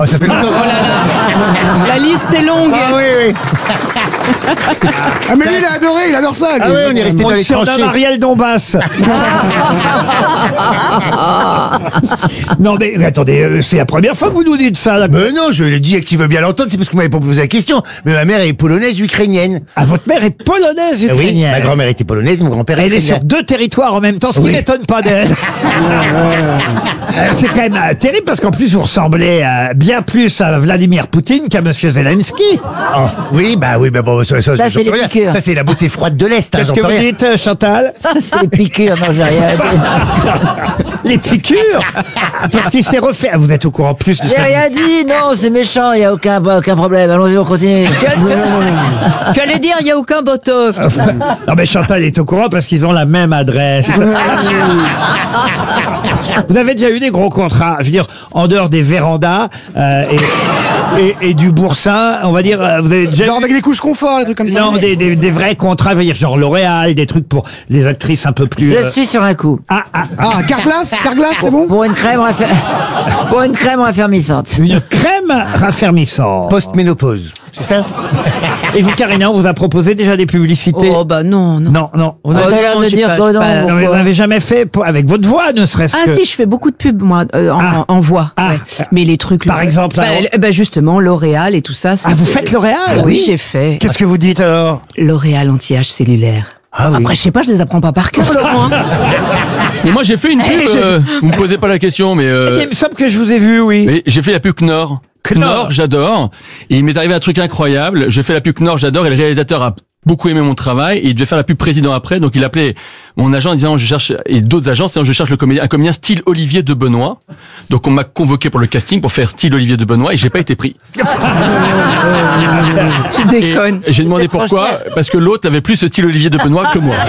Oh, ça fait longtemps. Oh là là. La liste est longue. Ah oui, oui. Ah mais lui il a adoré, il adore ça. Lui. Ah oui, on est resté dans les surnomme tranchées. Ariel Dombas. Non mais attendez, c'est la première fois que vous nous dites ça. Là. Mais non, je l'ai dit à qui veut bien l'entendre, c'est parce que vous m'avez pas posé la question. Mais ma mère est polonaise ukrainienne. Ah, votre mère est polonaise Oui, ukrainienne. ma grand-mère était polonaise, mon grand-père Elle est ukrainien. sur 2 territoires en même temps, ce qui Oui. m'étonne pas d'elle. C'est quand même terrible parce qu'en plus vous ressemblez bien plus à Vladimir Poutine qu'à Monsieur Zelensky. Oh, oui, bah bon, ça Ça, c'est j'en les peux rien. piqûres. Ça, c'est la beauté froide de l'Est. Qu'est-ce que vous dites, Chantal? C'est les piqûres, non, j'ai rien dit. Les piqûres? Parce qu'il s'est refait. Ah, vous êtes au courant plus de J'ai rien dit, non, c'est méchant, il n'y a aucun problème. Allons-y, on continue. Tu allais dire, il n'y a aucun botox. Non mais Chantal est au courant parce qu'ils ont la même adresse. Vous avez déjà eu des gros contrats, je veux dire, en dehors des vérandas et du boursin, on va dire, vous avez déjà Genre avec des couches confort, des trucs comme ça. non, des vrais contrats, je veux dire, genre L'Oréal, des trucs pour les actrices un peu plus... Je suis sur un coup. Ah, Carglass, c'est bon. Pour une crème raffermissante. Une crème raffermissante. Post-ménopause. C'est ça? Et vous, Karina, on vous a proposé déjà des publicités? Oh bah non. Non. Vous Oh, n'avez- t'as l'air de j'ai dire pas- que j'ai non. pas- non, mais vous n'avez jamais fait avec votre voix, ne serait-ce Ah que... si, je fais beaucoup de pubs moi en voix. Ah. Ouais. Mais les trucs Par exemple, alors justement L'Oréal et tout ça. Ah, vous faites L'Oréal? Oui, j'ai fait. Qu'est-ce que vous dites alors? L'Oréal anti-âge cellulaire. Ah oui. Après, je sais pas, je les apprends pas par cœur, Laurent. Mais moi j'ai fait une pub, vous me posez pas la question, mais, Il me semble que je vous ai vu, oui. mais j'ai fait la pub Knorr. Knorr, j'adore. Et il m'est arrivé un truc incroyable. J'ai fait la pub Knorr, j'adore, et le réalisateur a beaucoup aimé mon travail, et il devait faire la pub président après, donc il appelait mon agent en disant je cherche, et d'autres agents, c'est je cherche un comédien style Olivier de Benoît. Donc on m'a convoqué pour le casting pour faire style Olivier de Benoît, et j'ai pas été pris. Tu déconnes. Et j'ai demandé pourquoi, parce que l'autre avait plus ce style Olivier de Benoît que moi.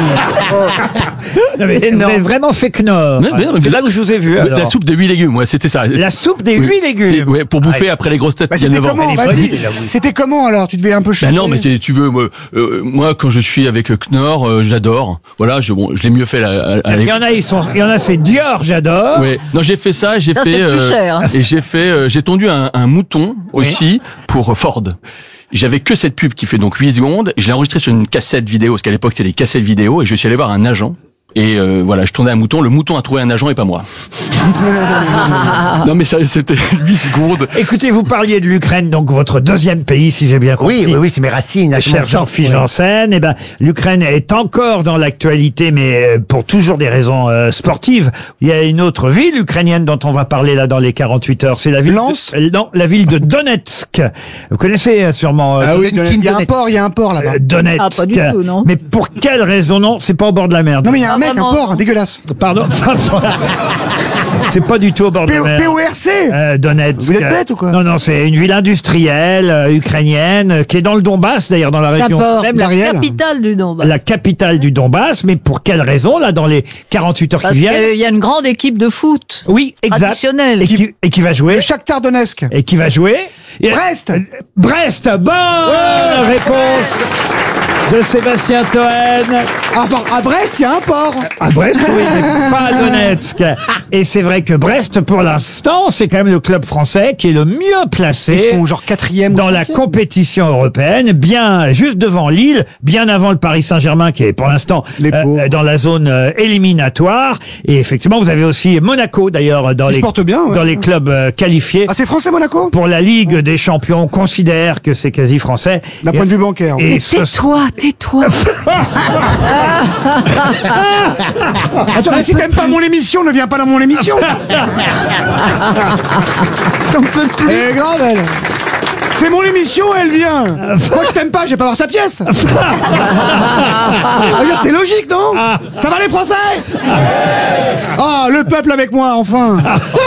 Non, mais vous avez vraiment fait Knorr. Ouais, mais C'est là où je vous ai vu. alors. La soupe des 8 légumes, ouais, c'était ça. La soupe des 8 C'est- légumes. Ouais, pour bouffer après les grosses têtes Bah, il y a c'était 9 ans. comment, Elle est vas-y. folle, là, C'était comment alors? Tu devais un peu Ben changer. non, mais tu veux, moi quand je suis avec Knorr, j'adore. Voilà, je l'ai mieux fait Il y en a, il y en a, c'est Dior, j'adore. Ouais. Non, j'ai fait ça, Ça, c'est plus cher, hein. et j'ai tondu un mouton aussi pour Ford. J'avais que cette pub qui fait donc 8 secondes. Je l'ai enregistré sur une cassette vidéo, parce qu'à l'époque c'était des cassettes vidéo, et je suis allé voir un agent. Et voilà, je tournais un mouton. Le mouton a trouvé un agent et pas moi. Non, mais ça, c'était 8 secondes. Écoutez, vous parliez de l'Ukraine, donc votre deuxième pays, si j'ai bien compris. Oui, c'est mes racines. Cher Jean-Philippe Janssen, eh ben, l'Ukraine est encore dans l'actualité, mais pour toujours des raisons sportives. Il y a une autre ville ukrainienne dont on va parler là dans les 48 heures. C'est la ville Lens non, la ville de Donetsk. Vous connaissez sûrement Ah oui, Kim il y a un port là-bas. Donetsk. Ah, pas du tout, non. Mais pour quelle raison? Non, c'est pas au bord de la mer. Non mais il y a un mec, vraiment. un port, dégueulasse. Pardon. C'est pas du tout au bord de la mer. PORC. Donetsk. Vous êtes bête ou quoi? Non, c'est une ville industrielle ukrainienne qui est dans le Donbass, d'ailleurs, dans la région. D'abord, même la Marielle. capitale du Donbass. La capitale du Donbass, mais pour quelle raison, là, dans les 48 heures Parce qui qu'il viennent? y a une grande équipe de foot. Oui, exact. Traditionnelle. Et qui va jouer? Le Shakhtar Donetsk. Et qui va jouer? Brest. Brest, bonne réponse de Sébastien Toen. À Brest, il y a un port. À Brest, oui, mais pas à Donetsk. Et c'est vrai que Brest, pour l'instant, c'est quand même le club français qui est le mieux Ils placé sont genre 4e dans la compétition européenne, bien juste devant Lille, bien avant le Paris Saint-Germain qui est pour l'instant Les pauvres. dans la zone éliminatoire. Et effectivement, vous avez aussi Monaco d'ailleurs dans Ils se les portent bien, ouais. dans les clubs qualifiés. Ah, c'est français Monaco? Pour la Ligue des Champions, on considère que c'est quasi français. D'un point de vue bancaire. Et Mais ce- tais-toi. Attends, mais si t'aimes pas mon émission, ne viens pas dans mon émission. On peut plus. Elle est grave, elle. C'est mon émission, elle vient. Moi, je t'aime pas, je vais pas voir ta pièce. Ah, regarde, c'est logique, non? Ça va les Français? Ah, le peuple avec moi, enfin.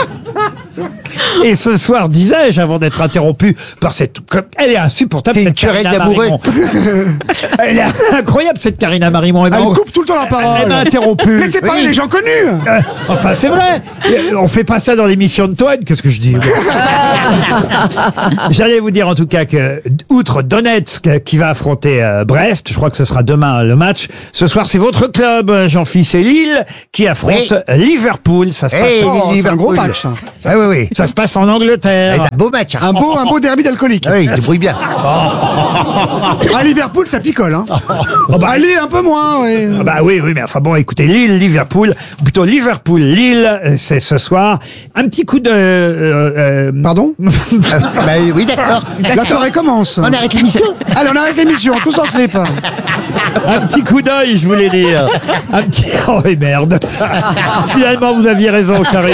Et ce soir, disais-je, avant d'être interrompu par cette... Elle est insupportable, C'est une cette querelle Karina d'amoureux. Marimon. Elle est incroyable, cette Karina Marimon. Elle coupe tout le temps la parole. Elle m'a interrompu. Laissez parler les gens connus. Enfin, c'est vrai. On fait pas ça dans l'émission de Toen. Qu'est-ce que je dis? J'allais vous dire en tout cas que, outre Donetsk qui va affronter Brest, je crois que ce sera demain le match, ce soir c'est votre club, Jean-Philippe, c'est Lille qui affronte Liverpool. Ça se passe Hey, Oh, c'est un gros Liverpool. match. Ça. Ah oui, oui. Ça Ça se passe en Angleterre. Un beau match. Un beau derby d'alcoolique. Ah oui, il se débrouille bien. À Liverpool, ça picole, hein. À Lille, un peu moins, oui. Ah bah oui, mais enfin bon, écoutez, Lille-Liverpool, ou plutôt Liverpool-Lille, c'est ce soir. Un petit coup de... Pardon? Bah oui, d'accord. La soirée commence. On arrête l'émission. Allez, on arrête l'émission, tous en slip. Un petit coup d'œil, je voulais dire. Un petit... Oh et merde. Finalement, vous aviez raison, Karina.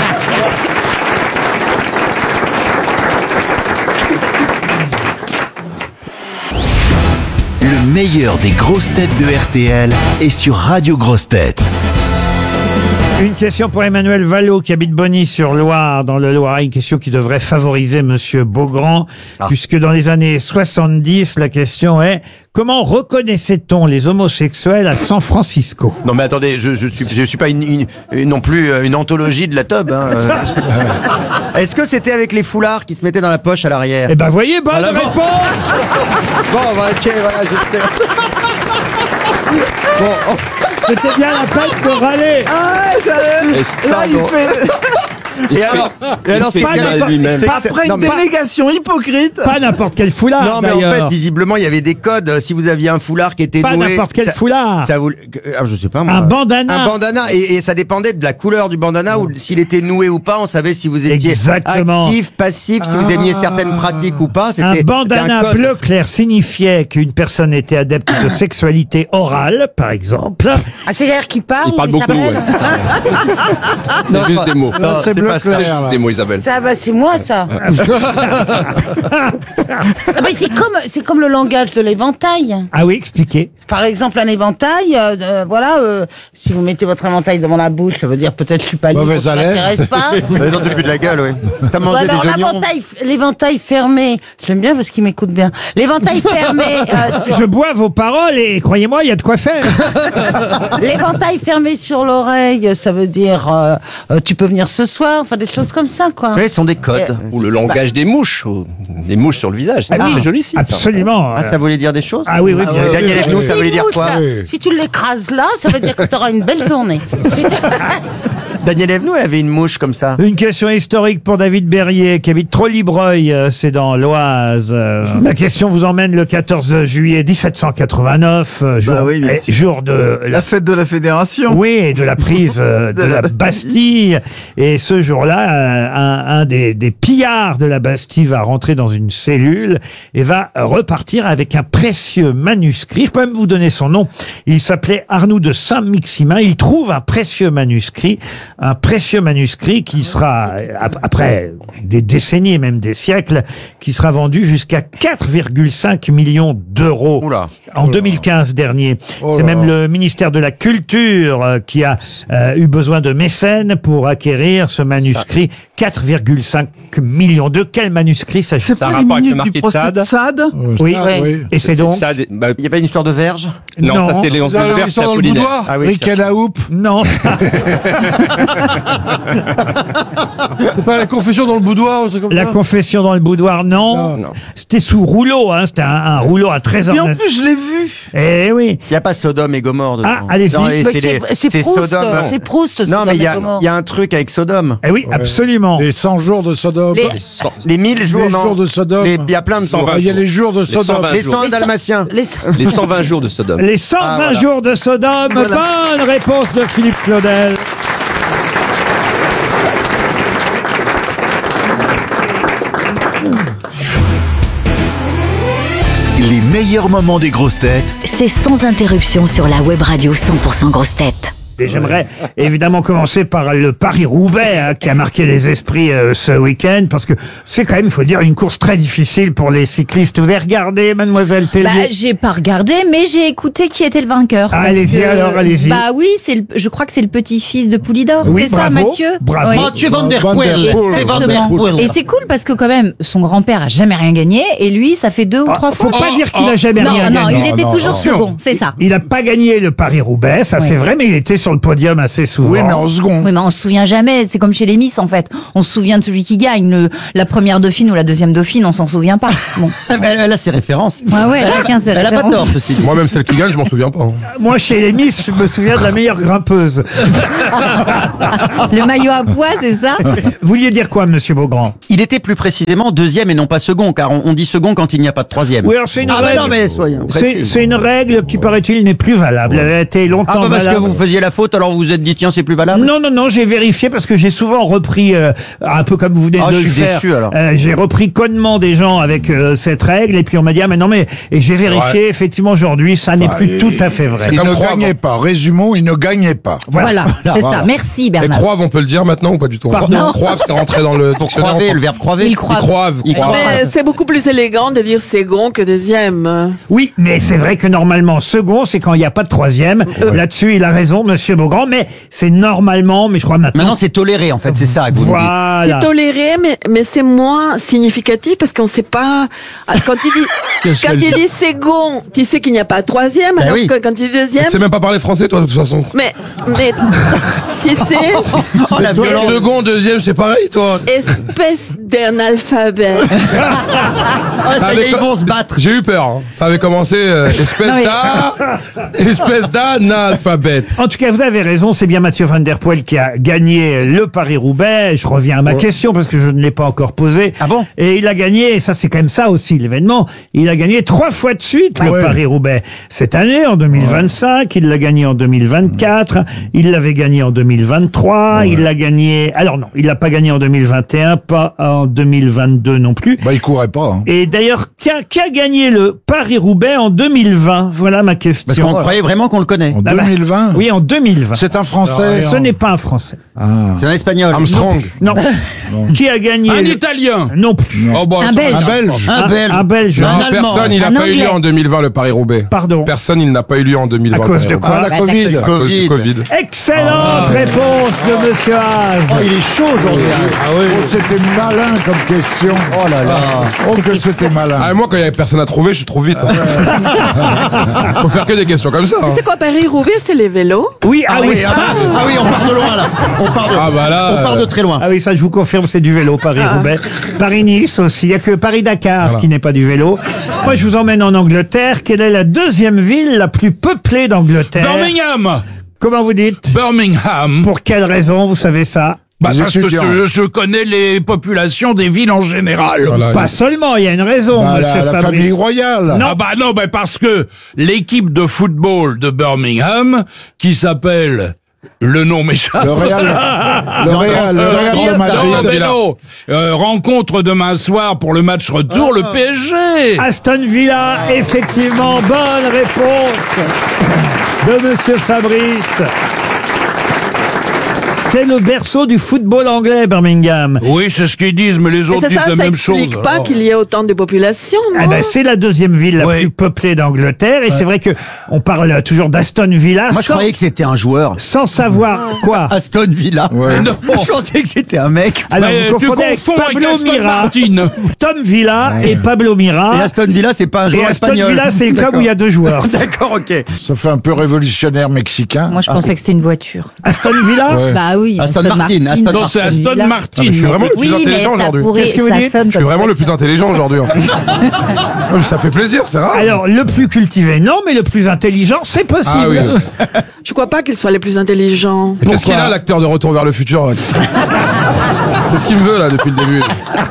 Le meilleur des grosses têtes de RTL est sur Radio Grosses Têtes. Une question pour Emmanuel Vallot qui habite Bonny-sur-Loire dans le Loiret. Une question qui devrait favoriser Monsieur Beaugrand, puisque dans les années 70, la question est: comment reconnaissait-on les homosexuels à San Francisco? Non mais attendez, je suis pas non plus une anthologie de la teub. Hein. Est-ce que c'était avec les foulards qui se mettaient dans la poche à l'arrière? Eh ben voyez, bonne réponse. Bon, bah, ok, voilà, je sais. Bon, C'était bien la peine de râler. là il fait... Et alors, c'est Après une délégation hypocrite. Pas n'importe quel foulard. Non, mais en d'ailleurs. fait, visiblement, il y avait des codes. Si vous aviez un foulard qui était Pas noué, n'importe quel foulard. Ça vous, je sais pas moi. Un bandana. Un bandana, et ça dépendait de la couleur du bandana ou s'il était noué ou pas. On savait si vous étiez Exactement. actif, passif, si vous aimiez certaines pratiques ou pas. Un bandana bleu clair signifiait qu'une personne était adepte de sexualité orale, par exemple. Ah, c'est-à-dire qu'il parle, Il parle beaucoup, ouais, c'est ça. C'est juste des mots. Non, c'est bleu C'est juste des mots, Isabelle. Ça, bah, c'est moi, ça. Mais c'est comme le langage de l'éventail. Ah oui, expliquez. Par exemple, un éventail, si vous mettez votre éventail devant la bouche, ça veut dire peut-être je suis pas libre, Mauvaise ça haleine. m'intéresse pas. Dans le but de la gueule, oui. T'as Ou mangé alors des oignons. l'éventail fermé. J'aime bien parce qu'il m'écoute bien. L'éventail fermé. Je bois vos paroles et croyez-moi, il y a de quoi faire. L'éventail fermé sur l'oreille, ça veut dire tu peux venir ce soir, enfin des choses comme ça, quoi. Oui, ce sont des codes. Ou le langage des mouches, des mouches sur le visage. C'est joli, si. Absolument. Ah, ça voulait dire des choses? Ah oui, bien sûr. Daniel Evenou, ça voulait dire Mouche, quoi? là, si tu l'écrases là, ça veut dire que tu auras une belle journée. Daniel Evenou, elle avait une mouche comme ça. Une question historique pour David Berrier qui habite Trollibreuil, c'est dans l'Oise. La question vous emmène le 14 juillet 1789, jour de La fête de la Fédération. Oui, et de la prise de la Bastille. Et ce jour-là, un des pillards de la Bastille va rentrer dans une cellule et va repartir avec un précieux manuscrit. Je peux même vous donner son nom. Il s'appelait Arnoux de Saint-Maximin. Il trouve un précieux manuscrit qui sera, après des décennies et même des siècles, qui sera vendu jusqu'à 4,5 millions d'euros en 2015 dernier. C'est même le ministère de la Culture qui a eu besoin de mécènes pour acquérir ce manuscrit. 4,5 millions. De quel manuscrit s'agit-il? C'est pas les minutes du procès de Sade? Oui. Et c'est donc? Il Il n'y a pas une histoire de verge? Non, ça c'est Léonce de Verge, c'est Apollinaire. Ah oui, Rick à la houppe. Non. C'est pas la confession dans le boudoir, un truc comme La confession dans le boudoir, non. C'était sous rouleau, hein. C'était un rouleau à trésor. Et en plus, je l'ai vu. Eh oui. Il n'y a pas Sodome et Gomorre dedans. Ah, allez-y. Non, Mais c'est Proust, Sodome. c'est Proust. Non, mais il y a Gomorre. un truc avec Sodome. Eh oui, absolument. Les 100 jours de Sodome. Les 1000 jours, Les non. jours de Sodome. Il y a plein de jours. Il y a les jours de Sodome. Les 100 dalmatiens. Les 120 jours de Sodome. Les 120 jours de Sodome. Bonne réponse de Philippe Claudel. Les meilleurs moments des grosses têtes C'est sans interruption sur la web radio 100% grosses têtes. Et j'aimerais évidemment commencer par le Paris-Roubaix qui a marqué les esprits ce week-end, parce que c'est quand même, il faut dire, une course très difficile pour les cyclistes. Vous avez regardé, Mademoiselle Tellier? Bah, j'ai pas regardé, mais j'ai écouté qui était le vainqueur. Ah, allez-y, alors, allez-y. Bah oui, je crois que c'est le petit-fils de Poulidor, Oui, c'est ça, bravo, Mathieu? bravo. Oui. Mathieu Van Der Poel. C'est Van Der Poel. Et c'est cool parce que quand même, son grand-père a jamais rien gagné, et lui, ça fait 2 ou 3 Faut fois. pas dire qu'il a jamais non, rien non, gagné. il était toujours second, c'est ça. Il n'a pas gagné le Paris-Roubaix, ça c'est vrai, mais il était sur sur le podium assez souvent. Oui, mais en second. Oui, mais on se souvient jamais. C'est comme chez les Miss, en fait. On se souvient de celui qui gagne. La première dauphine ou la deuxième dauphine, on s'en souvient pas. Bon. Elle a ses références. Ouais, chacun ses Elle a pas références. tort, ceci dit. Moi, même celle qui gagne, je m'en souviens pas. Moi, chez les Miss, je me souviens de la meilleure grimpeuse. Le maillot à pois, c'est ça? Vous vouliez dire quoi, monsieur Beaugrand? Il était plus précisément deuxième et non pas second, car on dit second quand il n'y a pas de troisième. Oui, alors c'est une règle. non, mais soyons précis. C'est une règle qui, paraît-il, n'est plus valable. Elle a été longtemps Ah, parce que valable. vous faisiez la faute, alors vous vous êtes dit, tiens, c'est plus valable? Non, j'ai vérifié parce que j'ai souvent repris, un peu comme vous venez de le je suis faire. déçu, alors. J'ai repris connement des gens avec cette règle et puis on m'a dit, ah, mais non, mais, et j'ai vérifié, effectivement, aujourd'hui, ça n'est plus tout à fait vrai. Il ne gagnait pas. Résumons, il ne gagnait pas. Voilà, c'est ça. Merci, Et Bernard. croave, on peut le dire maintenant ou pas du tout? Pardon. Croave, c'est rentré dans le dictionnaire. Croiver, le verbe croiver. Il croit. Croave. Mais c'est beaucoup plus élégant de dire second que deuxième. Oui, mais c'est vrai que normalement, second, c'est quand il n'y a pas de troisième. Là-dessus, il a raison, monsieur Beaugrand, mais c'est normalement, mais je crois maintenant. Maintenant, c'est toléré, en fait, c'est ça que vous nous dites. Voilà. C'est toléré, mais c'est moins significatif parce qu'on ne sait pas. Quand il dit second, tu sais qu'il n'y a pas de troisième. Ben Alors oui. que quand il dit deuxième, Tu sais même pas parler français, toi, de toute façon. mais tu sais, Oh, la violence. Second, deuxième, c'est pareil, toi. espèce d'analphabète. Ah, ça y est, ils vont se battre. J'ai eu peur. Hein. Ça avait commencé espèce d'analphabète. En tout cas, vous avez raison, c'est bien Mathieu Van Der Poel qui a gagné le Paris-Roubaix. Je reviens à ma question parce que je ne l'ai pas encore posée. Ah bon? Et il a gagné, et ça c'est quand même ça aussi l'événement, il a gagné 3 fois de suite le Paris-Roubaix. Cette année, en 2025, il l'a gagné en 2024, il l'avait gagné en 2023, il l'a gagné... Alors non, il l'a pas gagné en 2021, pas en 2022 non plus. Bah, il courait pas. Hein. Et d'ailleurs, tiens, qui a gagné le Paris-Roubaix en 2020? Voilà ma question. Parce qu'on croyait vraiment qu'on le connaît. En Ah bah, 2020. Oui, en 2020. C'est un Français. Ce n'est pas un Français. C'est un espagnol. Armstrong. Non. Qui a gagné Un le- Italien. Non plus. Oh, bah, Un Belge. Un Belge. Un Belge. Un Belge. Un Non, Allemand. personne, il n'a Un pas eu lieu Anglais. en 2020, le Paris-Roubaix. Pardon. Personne, il n'a pas eu lieu en 2020. À cause de le quoi? Ah, la Bah, Covid. Paris-Roubaix. À cause du Covid. Excellente réponse de Monsieur Haas. Oh, il est chaud aujourd'hui. Oh, c'était malin comme question. Oh là là. Oh, que c'était malin. Ah, moi, quand il n'y avait personne à trouver, je suis trop vite. Hein. Faut faire que des questions comme ça. Hein. C'est quoi Paris-Roubaix? C'est les vélos. Oui, Ah oui, on part de loin là. On part de très loin. Ah oui, ça je vous confirme, c'est du vélo, Paris-Roubaix. Paris-Nice aussi, il n'y a que Paris-Dakar qui n'est pas du vélo. Moi je vous emmène en Angleterre. Quelle est la deuxième ville la plus peuplée d'Angleterre? Birmingham. Comment vous dites? Birmingham. Pour quelle raison vous savez ça? Bah, Les parce que étudiants. je connais les populations des villes en général. Voilà. Pas seulement, il y a une raison, Bah, monsieur la Fabrice. famille royale. Non. Ah bah non, bah parce que l'équipe de football de Birmingham, qui s'appelle... Le nom m'échappe. Le Real de Madrid. Rencontre demain soir pour le match retour, le PSG. Aston Villa, effectivement, bonne réponse de monsieur Fabrice. C'est le berceau du football anglais, Birmingham. Oui, c'est ce qu'ils disent, mais les Mais autres c'est disent ça, la ça même chose. explique pas alors. qu'il y ait autant de population, Eh non? ben, c'est la deuxième ville la Oui. plus peuplée d'Angleterre. Et c'est vrai que on parle toujours d'Aston Villa Moi, je croyais que c'était un joueur. sans savoir quoi. Aston Villa. Ouais. Non. Je pensais que c'était un mec. Alors, Mais vous tu confondez avec confonds avec Pablo Aston Mira. Martin. Tom Villa et Pablo Mira. Et Aston Villa, c'est pas un Et joueur Aston espagnol. Villa, c'est le club où il y a 2 joueurs. D'accord, ok. Ça fait un peu révolutionnaire mexicain. Moi, je pensais que c'était une voiture. Aston Villa? Ouais. Bah oui. Aston Martin, Aston Non, c'est Aston Villa. Martin. Ah, mais je suis vraiment le plus Oui, mais intelligent ça aujourd'hui. pourrait, Qu'est-ce que vous ça dites sonne Je suis comme vraiment le voiture. plus intelligent aujourd'hui. Ah, mais ça fait plaisir, c'est rare. Alors, le plus cultivé, non, mais le plus intelligent, c'est possible. Ah oui. Je crois pas qu'ils soient les plus intelligents. Et qu'est-ce qu'il a, l'acteur de Retour vers le futur, là? Qu'est-ce qu'il me veut, là, depuis le début?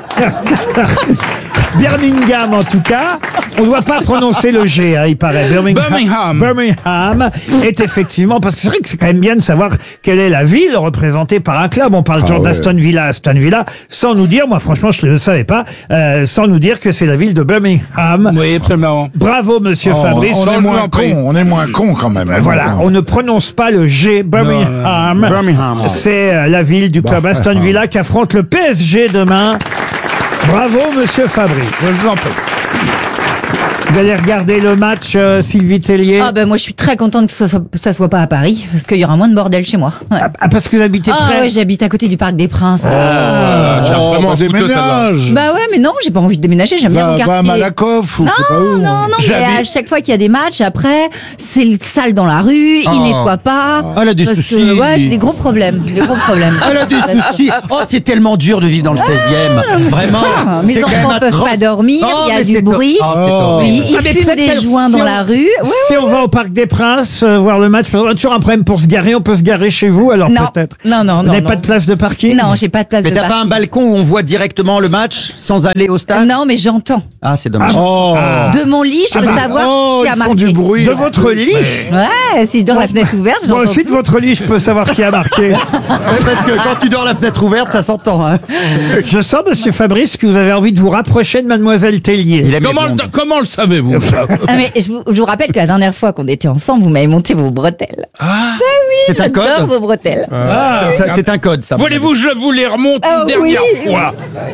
Birmingham, en tout cas. On ne doit pas prononcer le G, hein, il paraît. Birmingham est effectivement, parce que c'est vrai que c'est quand même bien de savoir quelle est la ville représentée par un club. On parle toujours d'Aston Villa, sans nous dire, moi franchement je ne le savais pas, sans nous dire que c'est la ville de Birmingham. Oui, absolument. Bravo monsieur Fabrice. On est moins con, on est moins con quand même. Voilà, on ne prononce pas le G. Birmingham. C'est la ville du club Aston Villa qui affronte le PSG demain. Bravo monsieur Fabrice. Je vous en prie. Vous allez regarder le match, Sylvie Tellier? Ah ben moi je suis très contente que ça soit pas à Paris, parce qu'il y aura moins de bordel chez moi. Ouais. Ah, parce que vous habitez près? Ouais, j'habite à côté du Parc des Princes. J'ai vraiment un déménage. Bah ouais, mais non, j'ai pas envie de déménager, j'aime bien mon Va à quartier. Malakoff ou Non, je sais pas où. non, mais à chaque fois qu'il y a des matchs, après, c'est sale dans la rue, ils nettoient pas. Elle a des parce que, soucis. ouais, j'ai des gros problèmes, Elle a des soucis. Oh, c'est tellement dur de vivre dans le 16e. Vraiment. Mes C'est quand même enfants peuvent atroce. pas dormir, Oh, il y a mais du c'est bruit. Oui, Ah, mais ils fument peut-être des que joints si dans on- la rue. Ouais, Si on va au Parc des Princes voir le match, on a toujours un problème pour se garer. On peut se garer chez vous, alors Non. peut-être. Non, Vous n'avez non. pas de place de parking? Non, j'ai pas de place Mais de t'as pas un parking. balcon où on voit directement le match sans aller au stade? Non, mais j'entends. Ah, c'est dommage. De mon lit, je peux savoir qui a ils marqué. font du bruit. De votre lit? Ouais, si je dors la fenêtre ouverte, Moi j'entends aussi, de tout. votre lit, je peux savoir qui a marqué. Ouais, parce que quand tu dors la fenêtre ouverte, ça s'entend. Hein. Je sens, monsieur Fabrice, que vous avez envie de vous rapprocher de mademoiselle Tellier. Il aime les blondes. Comment le savez-vous? Ah, mais je vous rappelle que la dernière fois qu'on était ensemble, vous m'avez monté vos bretelles. Ah, C'est un J'adore code? vos bretelles. Ça, c'est un code, ça. voulez-vous que je vous les remonte Ah, une dernière oui. fois?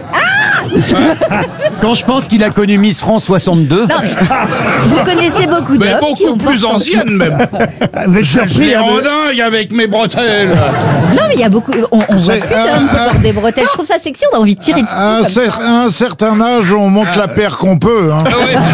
Quand je pense qu'il a connu Miss France 62. Non, vous connaissez beaucoup Mais d'hommes qui beaucoup ont plus porté- ancienne même. Vous êtes Je surpris, les hein, rends dingue avec mes bretelles. Non, mais il y a beaucoup. On voit C'est- plus d'hommes qui portent des bretelles. Je trouve ça sexy. On a envie de tirer dessus. À un certain âge, on monte la paire qu'on peut. Hein. Ah ouais.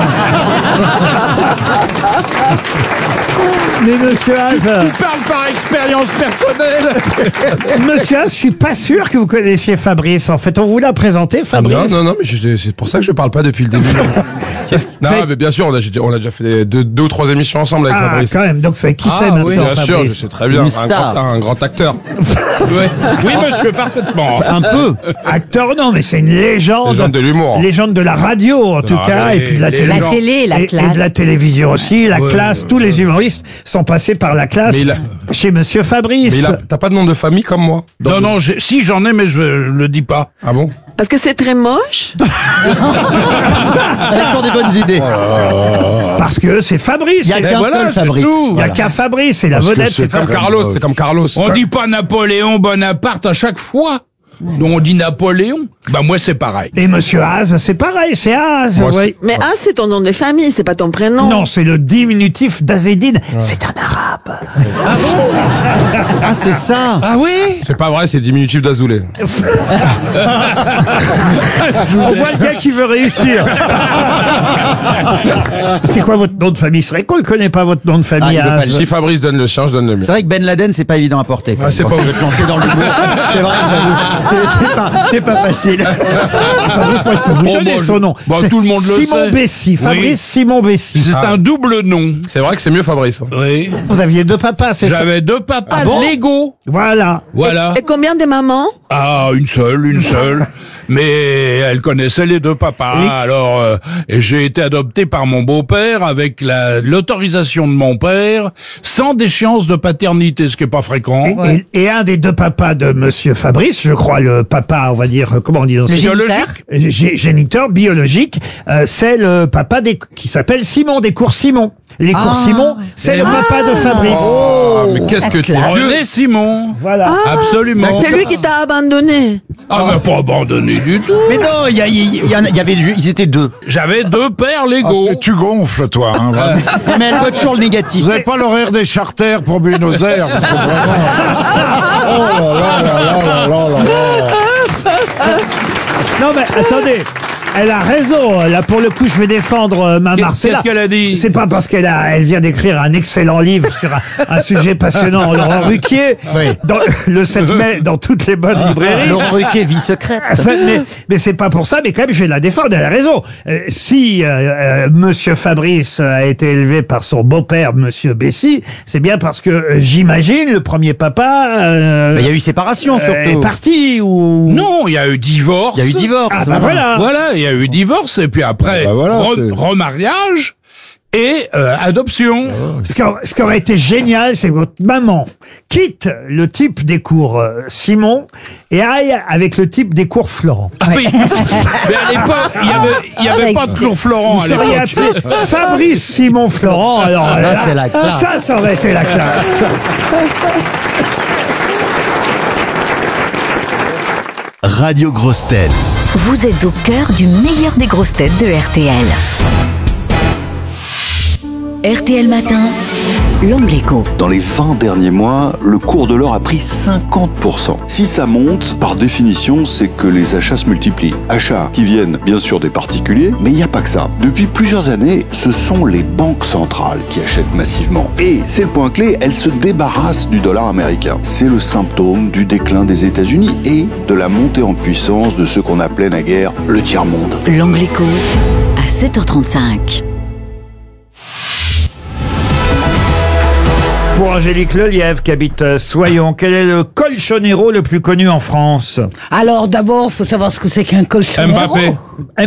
Mais monsieur Haas, Tu parles par expérience personnelle. monsieur Haas, je suis pas sûr que vous connaissiez Fabrice. En fait, on vous l'a présenté, Fabrice. Non, mais c'est pour ça que je parle pas depuis le début. Non, mais bien sûr, on a déjà fait deux ou trois émissions ensemble avec Ah, Fabrice. quand même. Donc, c'est qui c'est maintenant, Bien sûr, je Fabrice? sais très bien. Une star. Un grand acteur. Oui, monsieur, parfaitement. Un peu. Acteur, non, mais c'est une légende. Légende de l'humour. Légende de la radio, en tout Ah, cas, mais et puis de la les télé. La télé, la et classe. de la télévision aussi, la Ouais, classe. Tous les humoristes sont passés par la classe Mais il a- chez monsieur Fabrice. Mais t'as pas de nom de famille comme moi? Non, si j'en ai, mais je le dis pas. Ah bon? Parce que c'est très moche. Elle a encore des bonnes idées. Parce que c'est Fabrice. Il n'y a c'est- qu'un voilà, seul c'est Fabrice. tout. Il n'y a qu'un Fabrice, c'est la Parce que vedette. c'est comme Carlos, c'est comme Carlos. On dit pas Napoléon Bonaparte à chaque fois. Donc on dit Napoléon. Bah moi c'est pareil. Et monsieur Haas, c'est pareil, c'est Haas. Moi, oui. Mais c'est ton nom de famille, c'est pas ton prénom. Non, c'est le diminutif d'Azedine. C'est un arabe. Ah, c'est ça. Ah oui. C'est pas vrai, c'est diminutif d'Azoulay. On voit le gars qui veut réussir. C'est quoi votre nom de famille? C'est vrai qu'on ne connaît pas votre nom de famille. Ah, il veut pas Haas. Si Fabrice donne le sien, je donne le mien. C'est vrai que Ben Laden, c'est pas évident à porter. quoi. Ah, c'est Quand pas on vrai. veut te lancer dans le l'humour. C'est vrai, j'avoue. C'est pas facile. Fabrice, moi, je peux vous Oh, donner bon, son nom. bon, C'est tout le monde le Simon sait. Bessy. Fabrice Oui. Simon Bessy. C'est un double nom. C'est vrai que c'est mieux Fabrice. Oui. Vous aviez deux papas, c'est ça? J'avais deux papas Ah bon légaux. Voilà. Voilà. Et combien de mamans? Ah, une seule. Mais elle connaissait les deux papas. Oui. Alors, et j'ai été adopté par mon beau-père avec l'autorisation de mon père, sans déchéance de paternité, ce qui est pas fréquent. Et un des deux papas de monsieur Fabrice, je crois le papa, on va dire, comment on dit? Le géniteur. Géniteur biologique, c'est le papa qui s'appelle Simon, des cours Simon. Les cours Simon, c'est le papa de Fabrice. Oh, mais qu'est-ce que tu es vieux. René Simon. Voilà. Absolument. C'est lui qui t'a abandonné. Ah, mais pas abandonné du tout. Mais non, il y avait, ils étaient deux. J'avais deux pères légaux. Tu gonfles, toi. Hein, vraiment. Mais elle voit toujours le négatif. Vous n'avez pas l'horaire des charters pour Buenos Aires parce que vraiment... Oh là là là là là là là. Non mais attendez. Elle a raison. Là, pour le coup, je vais défendre ma Marcella. Qu'est-ce qu'elle a dit? C'est pas parce elle vient d'écrire un excellent livre sur un sujet passionnant, Laurent Ruquier, le 7 mai, dans toutes les bonnes librairies. Laurent Ruquier, vie secrète. Enfin, mais c'est pas pour ça, mais quand même, je vais la défendre. Elle a raison. Si monsieur Fabrice a été élevé par son beau-père, monsieur Bessy, c'est bien parce que j'imagine le premier papa. Il y a eu séparation surtout. Est parti ou Non, il y a eu divorce. Il y a eu divorce. Ah bah voilà. Voilà, il y a eu divorce et puis après bah voilà, c'est- remariage et adoption. Ce qui aurait été génial, c'est que votre maman quitte le type des cours Simon et aille avec le type des cours Florent. Ah oui. Mais à l'époque, il y avait pas de cours Florent Vous à seriez l'époque. appelé Fabrice Simon Florent. Alors Là, c'est la classe. ça aurait été la classe. Radio Grosse Tête. Vous êtes au cœur du meilleur des grosses têtes de RTL. RTL Matin, l'Angle Écho. Dans les 20 derniers mois, le cours de l'or a pris 50%. Si ça monte, par définition, c'est que les achats se multiplient. Achats qui viennent bien sûr des particuliers, mais il n'y a pas que ça. Depuis plusieurs années, ce sont les banques centrales qui achètent massivement. Et c'est le point clé, elles se débarrassent du dollar américain. C'est le symptôme du déclin des États-Unis et de la montée en puissance de ce qu'on appelait naguère le tiers-monde. L'Angle Écho, à 7h35. Pour Angélique Lelièvre qui habite Soyons, quel est le colchonero le plus connu en France? Alors d'abord, faut savoir ce que c'est qu'un colchonero. Mbappé.